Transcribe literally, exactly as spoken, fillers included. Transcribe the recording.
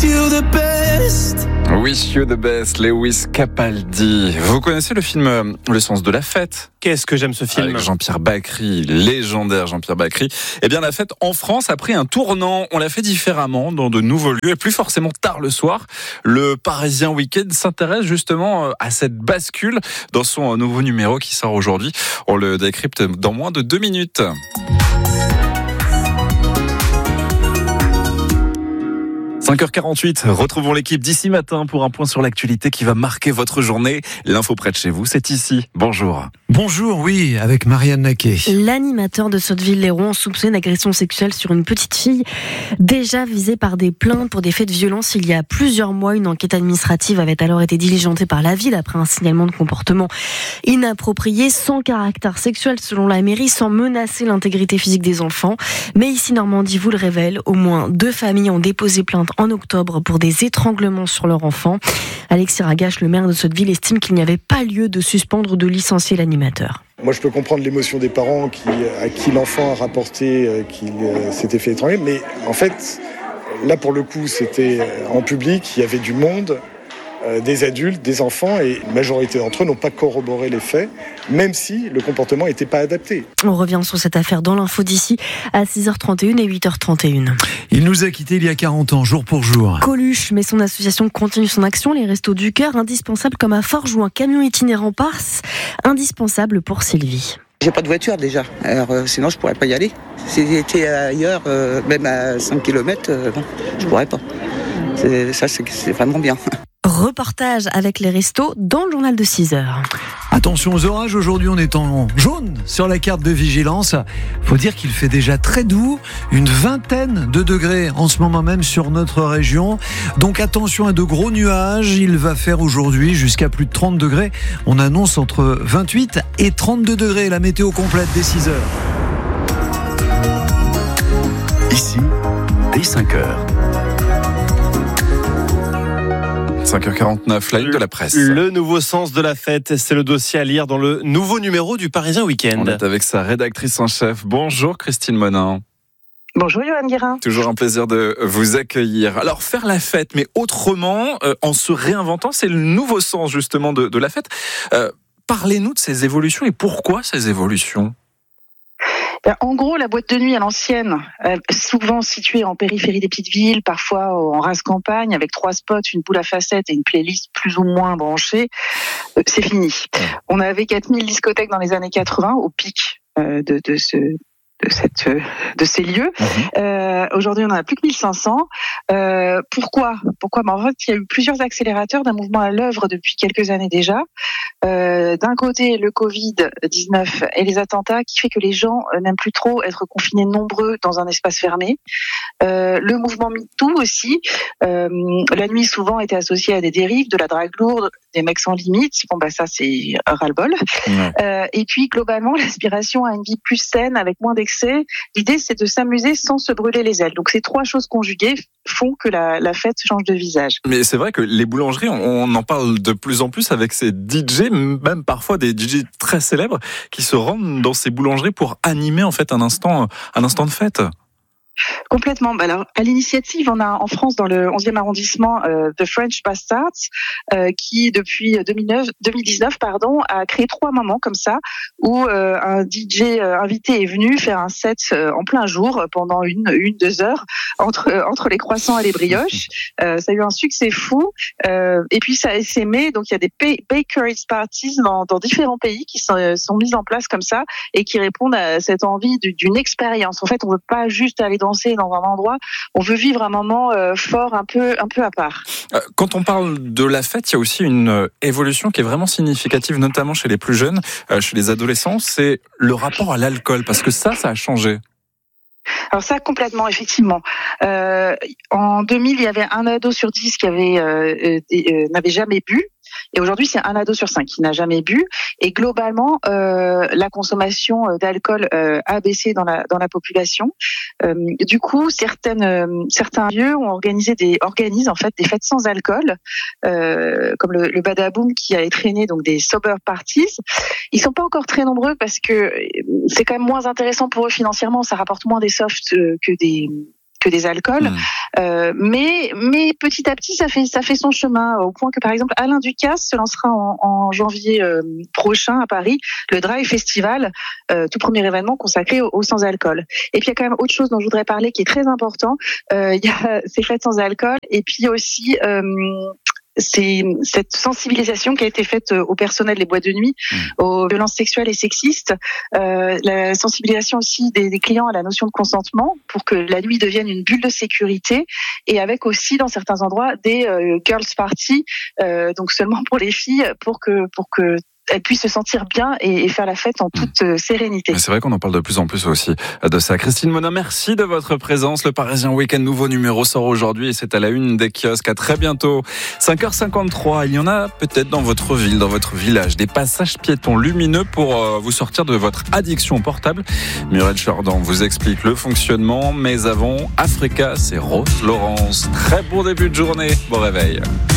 you the best. Wish you the best, Lewis Capaldi. Vous connaissez le film euh, Le sens de la fête? Qu'est-ce que j'aime ce film? Avec Jean-Pierre Bacri, légendaire Jean-Pierre Bacri. Eh bien, la fête en France a pris un tournant. On l'a fait différemment, dans de nouveaux lieux, et plus forcément tard le soir. Le Parisien Week-end s'intéresse justement à cette bascule dans son nouveau numéro qui sort aujourd'hui. On le décrypte dans moins de deux minutes. cinq heures quarante-huit, retrouvons l'équipe d'ici matin pour un point sur l'actualité qui va marquer votre journée. L'info près de chez vous, c'est ici. Bonjour. Bonjour, oui, avec Marianne Naquet. L'animateur de Sotteville-Léron soupçonné d'agression sexuelle sur une petite fille, déjà visée par des plaintes pour des faits de violence il y a plusieurs mois. Une enquête administrative avait alors été diligentée par la ville après un signalement de comportement inapproprié, sans caractère sexuel selon la mairie, sans menacer l'intégrité physique des enfants. Mais ici, Normandie vous le révèle, au moins deux familles ont déposé plainte en octobre pour des étranglements sur leur enfant. Alexis Ragache, le maire de Sotteville, estime qu'il n'y avait pas lieu de suspendre ou de licencier l'animateur. Moi, je peux comprendre l'émotion des parents qui, à qui l'enfant a rapporté qu'il euh, s'était fait étrangler, mais en fait, là, pour le coup, c'était en public, il y avait du monde, euh, des adultes, des enfants, et la majorité d'entre eux n'ont pas corroboré les faits, même si le comportement n'était pas adapté. On revient sur cette affaire dans l'info d'ici à six heures trente et une et huit heures trente et une. Il nous a quittés il y a quarante ans, jour pour jour. Coluche, mais son association continue son action. Les Restos du Cœur, indispensables comme à Forges ou un camion itinérant Pars, indispensable pour Sylvie. J'ai pas de voiture déjà, alors euh, sinon je pourrais pas y aller. Si j'étais ailleurs, euh, même à cinq kilomètres, euh, non, je pourrais pas. C'est, ça, c'est, c'est vraiment bien. Reportage avec les restos dans le journal de six heures. Attention aux orages, aujourd'hui on est en jaune sur la carte de vigilance. Faut dire qu'il fait déjà très doux, une vingtaine de degrés en ce moment même sur notre région. Donc attention à de gros nuages, il va faire aujourd'hui jusqu'à plus de trente degrés. On annonce entre vingt-huit et trente-deux degrés, la météo complète dès six heures. Ici, dès cinq heures. cinq heures quarante-neuf, la ligne de la presse. Le nouveau sens de la fête, c'est le dossier à lire dans le nouveau numéro du Parisien Week-end. On est avec sa rédactrice en chef. Bonjour Christine Monin. Bonjour Johan Guérin. Toujours un plaisir de vous accueillir. Alors faire la fête, mais autrement, euh, en se réinventant, c'est le nouveau sens justement de, de la fête. Euh, parlez-nous de ces évolutions et pourquoi ces évolutions ? En gros, la boîte de nuit à l'ancienne, euh, souvent située en périphérie des petites villes, parfois en race campagne, avec trois spots, une boule à facettes et une playlist plus ou moins branchée, euh, c'est fini. On avait quatre mille discothèques dans les années quatre-vingts, au pic euh, de, de ce... de cette de ces lieux. Mmh. Euh, aujourd'hui, on en a plus que mille cinq cents. Euh, pourquoi Pourquoi ben, en fait, il y a eu plusieurs accélérateurs d'un mouvement à l'œuvre depuis quelques années déjà. Euh, d'un côté, le covid dix-neuf et les attentats qui fait que les gens n'aiment plus trop être confinés nombreux dans un espace fermé. Euh, le mouvement MeToo aussi. Euh, la nuit souvent était associée à des dérives, de la drague lourde, des mecs sans limite. Bon bah ça c'est un ras-le-bol. Mmh. Euh, et puis globalement, l'aspiration à une vie plus saine avec moins d'excès. L'idée c'est de s'amuser sans se brûler les ailes. Donc ces trois choses conjuguées font que la, la fête change de visage. Mais c'est vrai que les boulangeries, on en parle de plus en plus avec ces D J, même parfois des D J très célèbres qui se rendent dans ces boulangeries pour animer en fait un instant, un instant de fête. Complètement. Alors, à l'initiative, on a en France, dans le onzième arrondissement, euh, The French Bastards, euh, qui depuis deux mille neuf, deux mille dix-neuf, pardon, a créé trois moments comme ça, où euh, un D J euh, invité est venu faire un set euh, en plein jour pendant une, une, deux heures entre euh, entre les croissants et les brioches. Euh, ça a eu un succès fou. Euh, et puis ça a essaimé. Donc il y a des bakeries parties dans, dans différents pays qui sont, sont mises en place comme ça et qui répondent à cette envie d'une expérience. En fait, on veut pas juste aller danser dans un endroit, on veut vivre un moment euh, fort, un peu, un peu à part. Quand on parle de la fête, il y a aussi une évolution qui est vraiment significative, notamment chez les plus jeunes, chez les adolescents, c'est le rapport à l'alcool, parce que ça, ça a changé. Alors ça, complètement, effectivement. Euh, en deux mille, il y avait un ado sur dix qui avait, euh, euh, n'avait jamais bu. Et aujourd'hui, c'est un ado sur cinq qui n'a jamais bu. Et globalement, euh, la consommation d'alcool euh, a baissé dans la dans la population. Euh, du coup, certaines euh, certains lieux ont organisé des organisent en fait des fêtes sans alcool, euh, comme le, le Badaboom qui a traîné donc des sober parties. Ils sont pas encore très nombreux parce que c'est quand même moins intéressant pour eux financièrement. Ça rapporte moins des softs que des que des alcools. Mmh. Euh, mais, mais petit à petit, ça fait, ça fait son chemin, au point que, par exemple, Alain Ducasse se lancera en, en janvier euh, prochain à Paris, le Drive Festival, euh, tout premier événement consacré au, au sans-alcool. Et puis, il y a quand même autre chose dont je voudrais parler qui est très important. Euh, il y a ces fêtes sans alcool, et puis aussi... Euh, c'est cette sensibilisation qui a été faite au personnel des boîtes de nuit, mmh. aux violences sexuelles et sexistes, euh, la sensibilisation aussi des, des clients à la notion de consentement pour que la nuit devienne une bulle de sécurité, et avec aussi dans certains endroits des euh, girls party, euh, donc seulement pour les filles, pour que pour que elles puissent se sentir bien et faire la fête en toute mmh. sérénité. Mais c'est vrai qu'on en parle de plus en plus aussi de ça. Christine Monin, merci de votre présence. Le Parisien Week-end, nouveau numéro sort aujourd'hui et c'est à la une des kiosques. À très bientôt. cinq heures cinquante-trois, il y en a peut-être dans votre ville, dans votre village, des passages piétons lumineux pour euh, vous sortir de votre addiction portable. Muriel Jordan vous explique le fonctionnement, mais avant, Africa, c'est Rose Laurence. Très bon début de journée. Bon réveil.